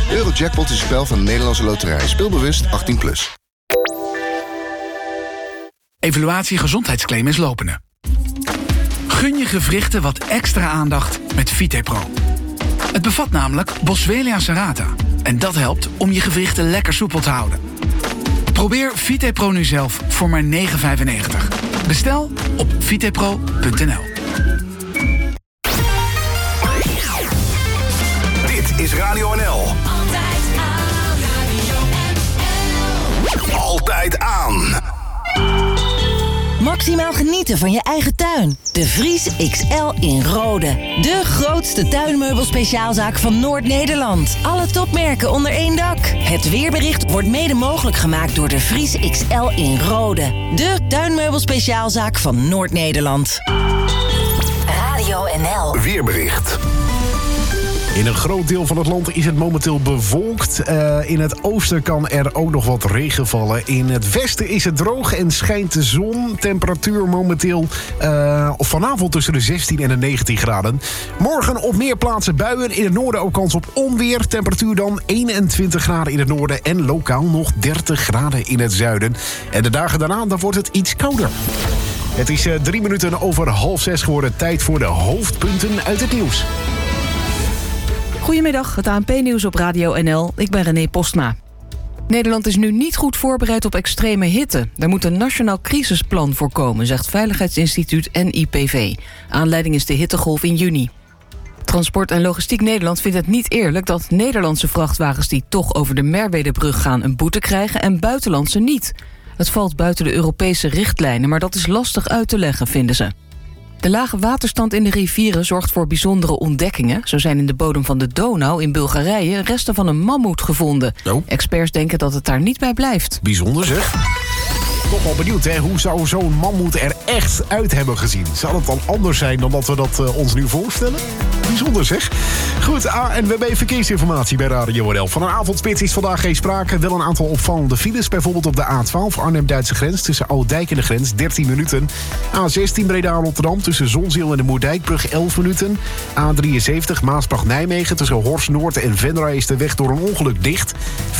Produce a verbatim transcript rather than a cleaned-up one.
Eurojackpot is een spel van de Nederlandse Loterij. Speel bewust achttien plus. Evaluatie gezondheidsclaim is lopende. Gun je gewrichten wat extra aandacht met VitePro. Het bevat namelijk Boswellia serrata. En dat helpt om je gewrichten lekker soepel te houden. Probeer VitePro nu zelf voor maar negen euro vijfennegentig. Bestel op vitepro punt n l. Dit is Radio N L. Altijd aan. Radio N L. Altijd aan. Maximaal genieten van je eigen tuin. De Vries X L in Rode. De grootste tuinmeubelspeciaalzaak van Noord-Nederland. Alle topmerken onder één dak. Het weerbericht wordt mede mogelijk gemaakt door de Vries X L in Rode. De tuinmeubelspeciaalzaak van Noord-Nederland. Radio N L. Weerbericht. In een groot deel van het land is het momenteel bewolkt. Uh, in het oosten kan er ook nog wat regen vallen. In het westen is het droog en schijnt de zon. Temperatuur momenteel uh, vanavond tussen de zestien en de negentien graden. Morgen op meer plaatsen buien. In het noorden ook kans op onweer. Temperatuur dan eenentwintig graden in het noorden en lokaal nog dertig graden in het zuiden. En de dagen daarna dan wordt het iets kouder. Het is uh, drie minuten over half zes geworden. Tijd voor de hoofdpunten uit het nieuws. Goedemiddag, het A N P-nieuws op Radio N L. Ik ben René Postma. Nederland is nu niet goed voorbereid op extreme hitte. Daar moet een nationaal crisisplan voor komen, zegt Veiligheidsinstituut N I P V. Aanleiding is de hittegolf in juni. Transport en Logistiek Nederland vindt het niet eerlijk dat Nederlandse vrachtwagens die toch over de Merwedebrug gaan een boete krijgen en buitenlandse niet. Het valt buiten de Europese richtlijnen, maar dat is lastig uit te leggen, vinden ze. De lage waterstand in de rivieren zorgt voor bijzondere ontdekkingen. Zo zijn in de bodem van de Donau in Bulgarije resten van een mammoet gevonden. Oh. Experts denken dat het daar niet bij blijft. Bijzonder zeg. Toch wel benieuwd, hè? Hoe zou zo'n mammoet er echt uit hebben gezien? Zou het dan anders zijn dan dat we dat uh, ons nu voorstellen? Bijzonder zeg. Goed, A N W B Verkeersinformatie bij Radio N L. Van een avondspits is vandaag geen sprake. Wel een aantal opvallende files. Bijvoorbeeld op de A twaalf Arnhem-Duitse grens tussen Ouddijk en de grens dertien minuten. A zestien Breda-Rotterdam tussen Zonzeel en de Moerdijkbrug elf minuten. A drieënzeventig Maasbracht-Nijmegen tussen Horst Noord en Venray is de weg door een ongeluk dicht.